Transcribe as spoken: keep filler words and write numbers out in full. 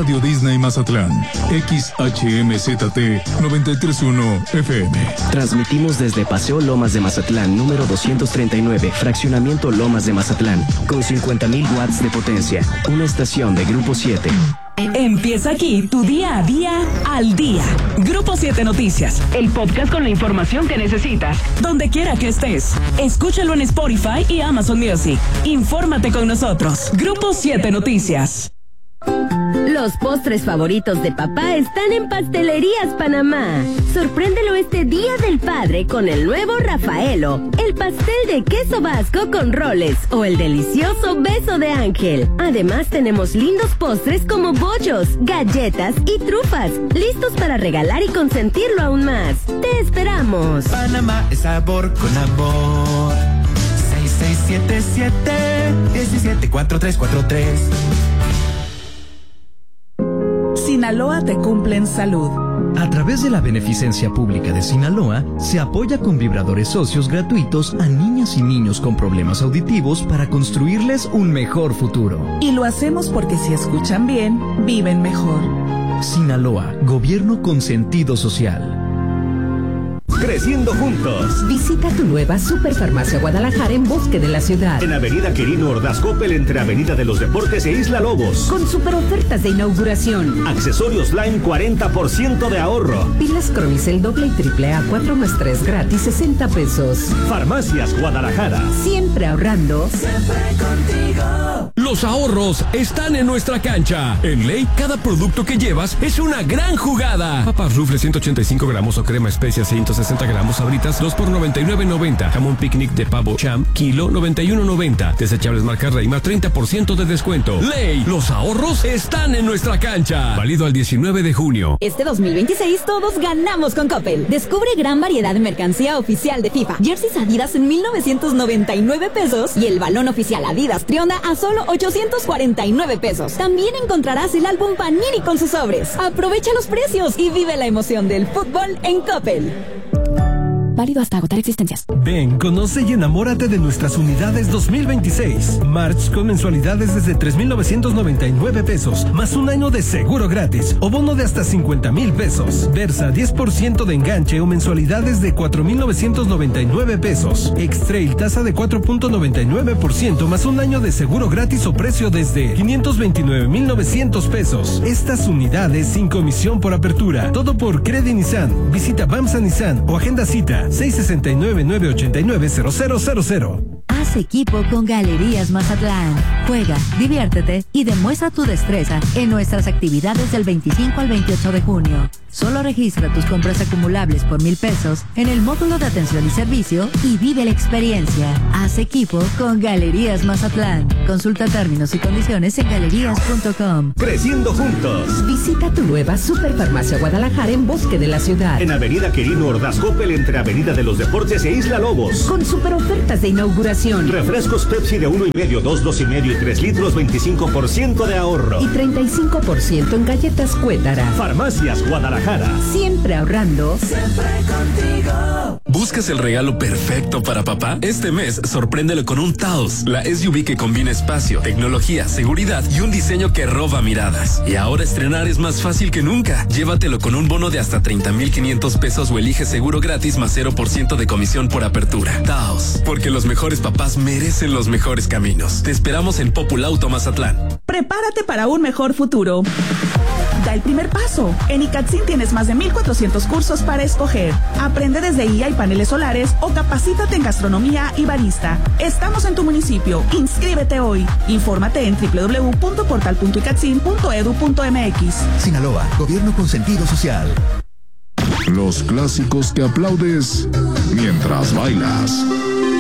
Radio Disney Mazatlán, X H M Z T noventa y tres punto uno F M. Transmitimos desde Paseo Lomas de Mazatlán, número doscientos treinta y nueve, Fraccionamiento Lomas de Mazatlán, con cincuenta mil watts de potencia. Una estación de Grupo siete. Empieza aquí tu día a día al día. Grupo siete Noticias, el podcast con la información que necesitas, donde quiera que estés. Escúchalo en Spotify y Amazon Music. Infórmate con nosotros. Grupo siete Noticias. Los postres favoritos de papá están en Pastelerías Panamá. Sorpréndelo este Día del Padre con el nuevo Rafaelo, el pastel de queso vasco con roles o el delicioso beso de ángel. Además tenemos lindos postres como bollos, galletas y trufas, listos para regalar y consentirlo aún más. ¡Te esperamos! Panamá es sabor con amor. seis seis siete siete, uno siete cuatro tres cuatro tres. Sinaloa te cumple en salud. A través de la beneficencia pública de Sinaloa, se apoya con vibradores socios gratuitos a niñas y niños con problemas auditivos para construirles un mejor futuro. Y lo hacemos porque si escuchan bien, viven mejor. Sinaloa, gobierno con sentido social. Creciendo juntos. Visita tu nueva Superfarmacia Guadalajara en Bosque de la Ciudad. En Avenida Quirino Ordaz Coppel, entre Avenida de los Deportes e Isla Lobos. Con super ofertas de inauguración. Accesorios Lime, cuarenta por ciento de ahorro. Pilas Cronicel doble y triple A cuatro más tres gratis, sesenta pesos. Farmacias Guadalajara. Siempre ahorrando. Siempre contigo. Los ahorros están en nuestra cancha. En Ley, cada producto que llevas es una gran jugada. Papas Rufle ciento ochenta y cinco gramos o crema especia ciento sesenta gramos Sabritas dos por noventa y nueve noventa. Jamón picnic de pavo Cham kilo noventa y uno noventa. Desechables marca Reima treinta por ciento de descuento. Ley, los ahorros están en nuestra cancha. Válido al diecinueve de junio. Este dos mil veintiséis todos ganamos con Coppel. Descubre gran variedad de mercancía oficial de FIFA. Jerseys Adidas en mil novecientos noventa y nueve pesos y el balón oficial Adidas Trionda a solo ochocientos cuarenta y nueve pesos. También encontrarás el álbum Panini con sus sobres. Aprovecha los precios y vive la emoción del fútbol en Coppel. Válido hasta agotar existencias. Ven, conoce y enamórate de nuestras unidades dos mil veintiséis. March con mensualidades desde tres mil novecientos noventa y nueve pesos, más un año de seguro gratis o bono de hasta cincuenta mil pesos. Versa diez por ciento de enganche o mensualidades de cuatro mil novecientos noventa y nueve pesos. X-Trail tasa de cuatro punto noventa y nueve por ciento más un año de seguro gratis o precio desde quinientos veintinueve mil novecientos pesos. Estas unidades sin comisión por apertura. Todo por Credit Nissan. Visita Bamsa Nissan o agenda cita seis seis nueve, nueve ocho nueve, cero cero cero cero. Haz equipo con Galerías Mazatlán. Juega, diviértete y demuestra tu destreza en nuestras actividades del veinticinco al veintiocho de junio. Solo registra tus compras acumulables por mil pesos en el módulo de atención y servicio y vive la experiencia. Haz equipo con Galerías Mazatlán. Consulta términos y condiciones en galerías punto com. Creciendo juntos. Visita tu nueva Superfarmacia Guadalajara en Bosque de la Ciudad. En Avenida Quirino Ordaz Coppel, entre Avenida de los Deportes e Isla Lobos. Con super ofertas de inauguración. Refrescos Pepsi de uno y medio, dos, dos y medio y tres litros, veinticinco por ciento de ahorro. Y treinta y cinco por ciento en galletas Cuétara. Farmacias Guadalajara. Siempre ahorrando. Siempre contigo. ¿Buscas el regalo perfecto para papá? Este mes, sorpréndelo con un Taos, la S U V que combina espacio, tecnología, seguridad y un diseño que roba miradas. Y ahora estrenar es más fácil que nunca. Llévatelo con un bono de hasta treinta mil quinientos pesos o elige seguro gratis más cero por ciento de comisión por apertura. Taos, porque los mejores papás merecen los mejores caminos. Te esperamos en Populauto Mazatlán. Prepárate para un mejor futuro. Da el primer paso. En ICATSIN tienes más de mil cuatrocientos cursos para escoger. Aprende desde I A y paneles solares o capacítate en gastronomía y barista. Estamos en tu municipio. Inscríbete hoy. Infórmate en doble u doble u doble u punto portal punto icatsin punto edu punto m x. Sinaloa, gobierno con sentido social. Los clásicos que aplaudes mientras bailas.